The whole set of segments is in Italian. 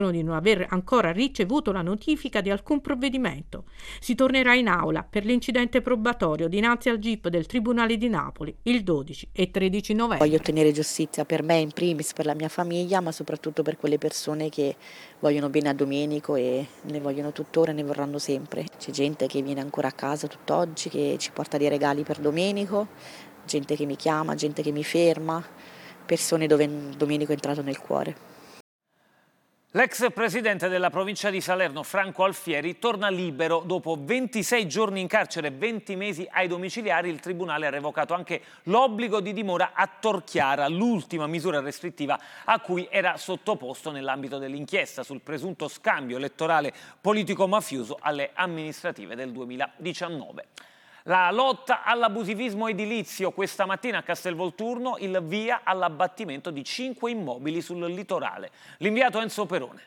di non aver ancora ricevuto la notifica di alcun provvedimento. Si tornerà in aula per l'incidente probatorio dinanzi al GIP del Tribunale di Napoli il 12 e 13 novembre. Voglio ottenere giustizia per me in primis, per la mia famiglia, ma soprattutto per quelle persone che vogliono bene a Domenico e ne vogliono tuttora e ne vorranno sempre. C'è gente che viene ancora a casa tutt'oggi, che ci porta dei regali per Domenico, gente che mi chiama, gente che mi ferma, persone dove Domenico è entrato nel cuore. L'ex presidente della provincia di Salerno, Franco Alfieri, torna libero. Dopo 26 giorni in carcere e 20 mesi ai domiciliari, il Tribunale ha revocato anche l'obbligo di dimora a Torchiara, l'ultima misura restrittiva a cui era sottoposto nell'ambito dell'inchiesta sul presunto scambio elettorale politico-mafioso alle amministrative del 2019. La lotta all'abusivismo edilizio. Questa mattina a Castelvolturno il via all'abbattimento di 5 immobili sul litorale. L'inviato Enzo Perone.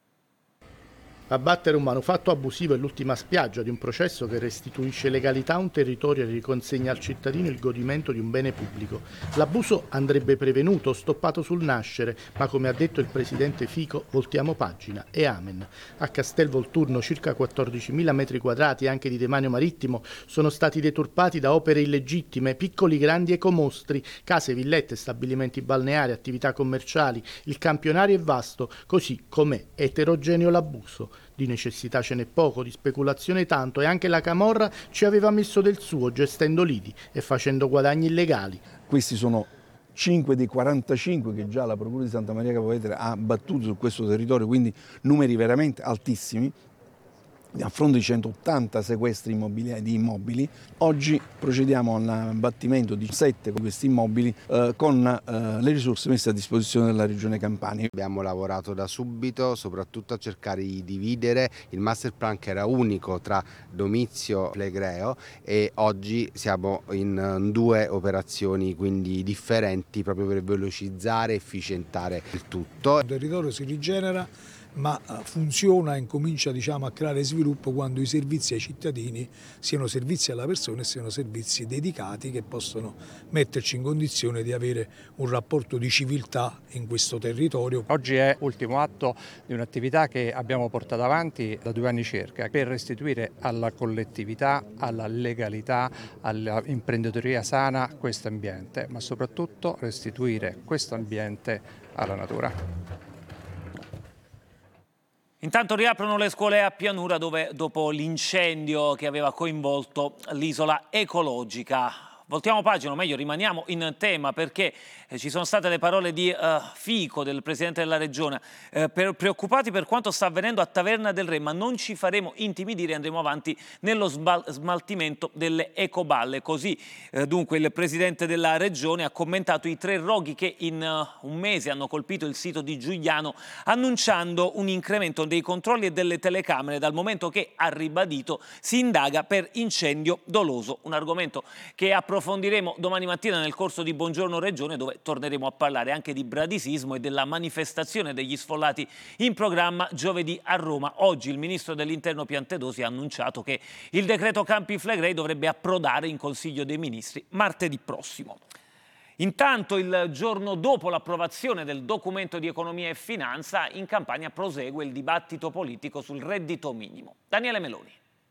Abbattere un manufatto abusivo è l'ultima spiaggia di un processo che restituisce legalità a un territorio e riconsegna al cittadino il godimento di un bene pubblico. L'abuso andrebbe prevenuto, stoppato sul nascere, ma come ha detto il presidente Fico, voltiamo pagina e amen. A Castelvolturno circa 14.000 metri quadrati anche di demanio marittimo sono stati deturpati da opere illegittime, piccoli grandi ecomostri, case, villette, stabilimenti balneari, attività commerciali. Il campionario è vasto, così com'è eterogeneo l'abuso. Di necessità ce n'è poco, di speculazione tanto, e anche la camorra ci aveva messo del suo, gestendo lidi e facendo guadagni illegali. Questi sono 5 dei 45 che già la Procura di Santa Maria Capua Vetere ha battuto su questo territorio, quindi numeri veramente altissimi. A fronte di 180 sequestri di immobili, oggi procediamo all'abbattimento di 7 di questi immobili con le risorse messe a disposizione della Regione Campania. Abbiamo lavorato da subito soprattutto a cercare di dividere il master plan che era unico tra Domizio e Flegreo, e oggi siamo in 2 operazioni quindi differenti proprio per velocizzare e efficientare il tutto. Il territorio si rigenera, ma funziona e incomincia a creare sviluppo quando i servizi ai cittadini siano servizi alla persona e siano servizi dedicati che possono metterci in condizione di avere un rapporto di civiltà in questo territorio. Oggi è l'ultimo atto di un'attività che abbiamo portato avanti da 2 anni circa per restituire alla collettività, alla legalità, all'imprenditoria sana questo ambiente, ma soprattutto restituire questo ambiente alla natura. Intanto riaprono le scuole a Pianura, dove dopo l'incendio che aveva coinvolto l'isola ecologica. Voltiamo pagina, o meglio rimaniamo in tema, perché ci sono state le parole di Fico, del Presidente della Regione, preoccupati per quanto sta avvenendo a Taverna del Re, ma non ci faremo intimidire e andremo avanti nello smaltimento delle ecoballe. Così dunque il Presidente della Regione ha commentato i 3 roghi che in un mese hanno colpito il sito di Giugliano, annunciando un incremento dei controlli e delle telecamere, dal momento che, ha ribadito, si indaga per incendio doloso. Un argomento che approfondiremo domani mattina nel corso di Buongiorno Regione, dove torneremo a parlare anche di bradisismo e della manifestazione degli sfollati in programma giovedì a Roma. Oggi il ministro dell'Interno Piantedosi ha annunciato che il decreto Campi Flegrei dovrebbe approdare in Consiglio dei Ministri martedì prossimo. Intanto, il giorno dopo l'approvazione del documento di economia e finanza, in Campania prosegue il dibattito politico sul reddito minimo. Daniele Meloni.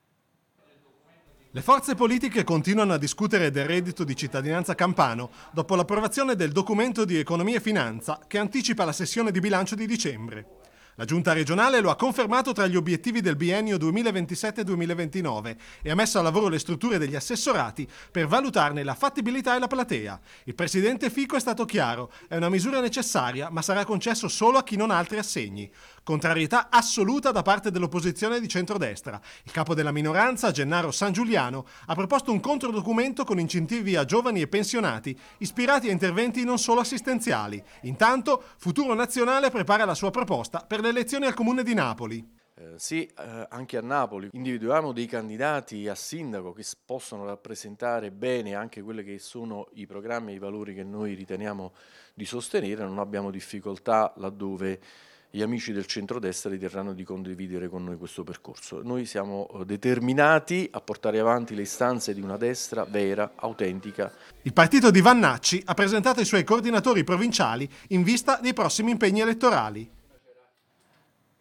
Le forze politiche continuano a discutere del reddito di cittadinanza campano dopo l'approvazione del documento di economia e finanza che anticipa la sessione di bilancio di dicembre. La Giunta regionale lo ha confermato tra gli obiettivi del biennio 2027-2029 e ha messo a lavoro le strutture degli assessorati per valutarne la fattibilità e la platea. Il presidente Fico è stato chiaro: è una misura necessaria, ma sarà concesso solo a chi non ha altri assegni. Contrarietà assoluta da parte dell'opposizione di centrodestra. Il capo della minoranza, Gennaro San Giuliano, ha proposto un controdocumento con incentivi a giovani e pensionati, ispirati a interventi non solo assistenziali. Intanto, Futuro Nazionale prepara la sua proposta per le elezioni al Comune di Napoli. Sì, anche a Napoli individuiamo dei candidati a sindaco che possono rappresentare bene anche quelli che sono i programmi e i valori che noi riteniamo di sostenere. Non abbiamo difficoltà laddove gli amici del centrodestra riterranno di condividere con noi questo percorso. Noi siamo determinati a portare avanti le istanze di una destra vera, autentica. Il partito di Vannacci ha presentato i suoi coordinatori provinciali in vista dei prossimi impegni elettorali.